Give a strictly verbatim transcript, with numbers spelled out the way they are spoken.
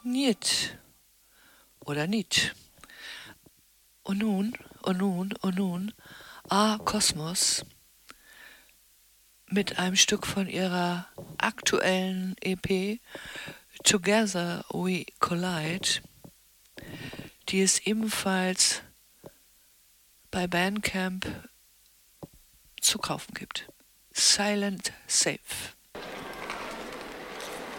Niet oder nicht. Und nun, und nun, und nun, A Kosmos mit einem Stück von ihrer aktuellen E P Together We Collide, die es ebenfalls bei Bandcamp zu kaufen gibt. Silent Safe.